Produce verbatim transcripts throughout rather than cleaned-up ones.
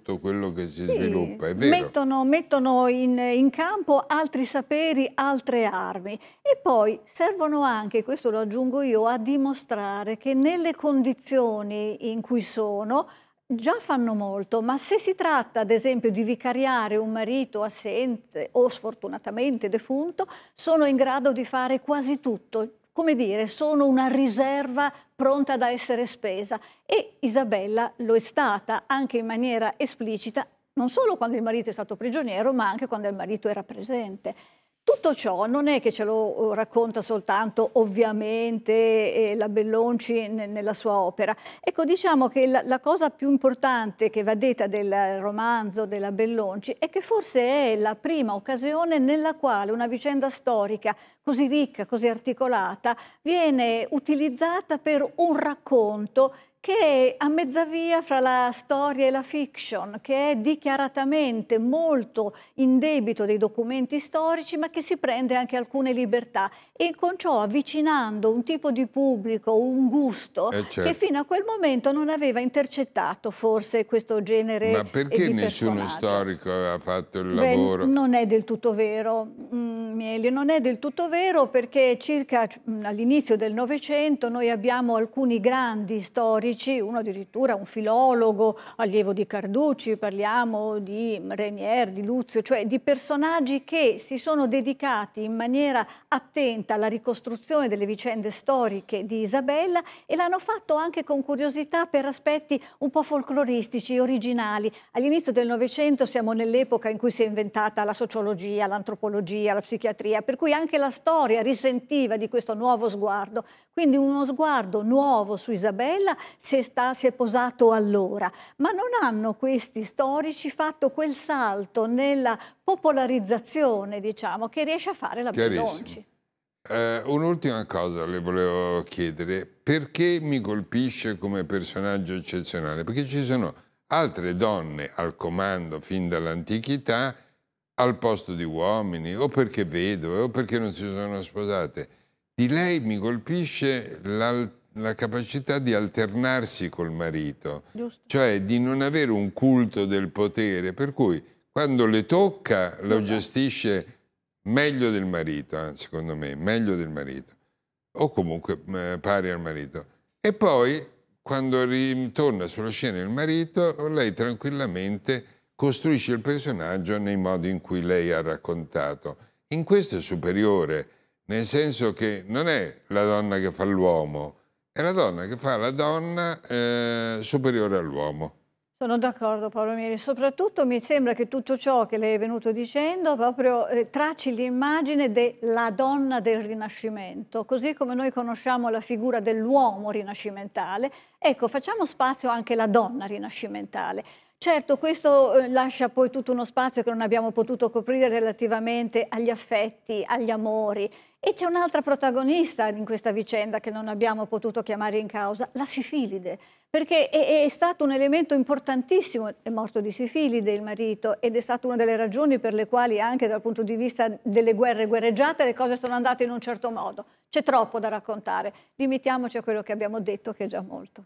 tutto quello che si Sì, sviluppa, è vero. mettono, mettono in, in campo altri saperi, altre armi e poi servono anche, questo lo aggiungo io, a dimostrare che nelle condizioni in cui sono già fanno molto, ma se si tratta ad esempio di vicariare un marito assente o sfortunatamente defunto, sono in grado di fare quasi tutto. Come dire, sono una riserva pronta da essere spesa e Isabella lo è stata anche in maniera esplicita, non solo quando il marito è stato prigioniero, ma anche quando il marito era presente. Tutto ciò non è che ce lo racconta soltanto ovviamente eh, la Bellonci ne- nella sua opera. Ecco, diciamo che la, la cosa più importante che va detta del romanzo della Bellonci è che forse è la prima occasione nella quale una vicenda storica così ricca, così articolata, viene utilizzata per un racconto che è a mezza via fra la storia e la fiction, che è dichiaratamente molto in debito dei documenti storici, ma che si prende anche alcune libertà e con ciò avvicinando un tipo di pubblico, un gusto, Eh, che certo. fino a quel momento non aveva intercettato forse questo genere Ma eh, perché di nessuno personaggio. storico aveva fatto il Beh, lavoro? non è del tutto vero, mm, Mieli, non è del tutto vero perché circa mm, all'inizio del Novecento noi abbiamo alcuni grandi storici, uno addirittura un filologo, allievo di Carducci, parliamo di Renier, di Luzio, cioè di personaggi che si sono dedicati in maniera attenta alla ricostruzione delle vicende storiche di Isabella e l'hanno fatto anche con curiosità per aspetti un po' folcloristici, originali. All'inizio del Novecento siamo nell'epoca in cui si è inventata la sociologia, l'antropologia, la psichiatria, per cui anche la storia risentiva di questo nuovo sguardo. Quindi uno sguardo nuovo su Isabella si è, sta, si è posato allora, ma non hanno questi storici fatto quel salto nella popolarizzazione, diciamo, che riesce a fare la Chiarissimo. Bellonci. Eh, un'ultima cosa le volevo chiedere, perché mi colpisce come personaggio eccezionale? Perché ci sono altre donne al comando fin dall'antichità al posto di uomini, o perché vedove, o perché non si sono sposate. Di lei mi colpisce la, la capacità di alternarsi col marito, Giusto? cioè di non avere un culto del potere, per cui quando le tocca lo Lo fa. gestisce meglio del marito, eh, secondo me, meglio del marito, o comunque eh, pari al marito. E poi, quando ritorna sulla scena il marito, lei tranquillamente costruisce il personaggio nei modi in cui lei ha raccontato. In questo è superiore, nel senso che non è la donna che fa l'uomo, è la donna che fa la donna eh, superiore all'uomo. Sono d'accordo Paolo Mieri, soprattutto mi sembra che tutto ciò che lei è venuto dicendo proprio eh, tracci l'immagine della donna del Rinascimento, così come noi conosciamo la figura dell'uomo rinascimentale, ecco facciamo spazio anche alla donna rinascimentale. Certo, questo eh, lascia poi tutto uno spazio che non abbiamo potuto coprire relativamente agli affetti, agli amori. E c'è un'altra protagonista in questa vicenda che non abbiamo potuto chiamare in causa, la Sifilide, perché è, è stato un elemento importantissimo, è morto di Sifilide il marito, ed è stata una delle ragioni per le quali anche dal punto di vista delle guerre guerreggiate le cose sono andate in un certo modo. C'è troppo da raccontare, limitiamoci a quello che abbiamo detto che è già molto.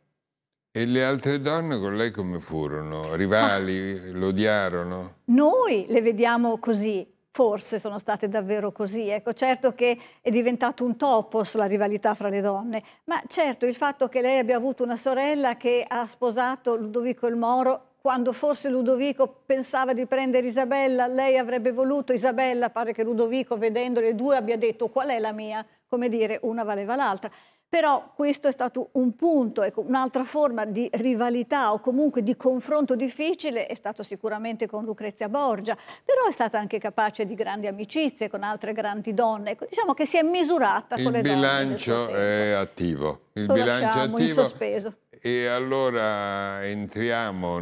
E le altre donne con lei come furono? Ma Rivali? Lo odiarono? noi le vediamo così, forse sono state davvero così. Ecco, certo che è diventato un topos la rivalità fra le donne, ma certo il fatto che lei abbia avuto una sorella che ha sposato Ludovico il Moro, quando forse Ludovico pensava di prendere Isabella, lei avrebbe voluto Isabella, pare che Ludovico, vedendo le due, abbia detto qual è la mia, come dire, una valeva l'altra. Però questo è stato un punto, ecco, un'altra forma di rivalità o comunque di confronto difficile è stato sicuramente con Lucrezia Borgia, però è stata anche capace di grandi amicizie con altre grandi donne. Ecco, diciamo che si è misurata con Il le donne del suo bilancio tempo. è attivo, il Lo bilancio è lasciamo in attivo sospeso. e allora entriamo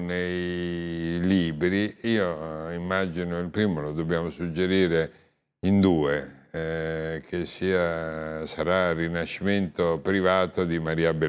nei libri. Io eh, immagino il primo lo dobbiamo suggerire in due, eh, che sia, sarà il Rinascimento privato di Maria Belloni.